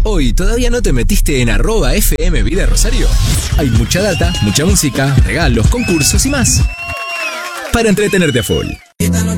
Hoy todavía no te metiste en @FM Vida Rosario. Hay mucha data, mucha música, regalos, concursos y más para entretenerte a full.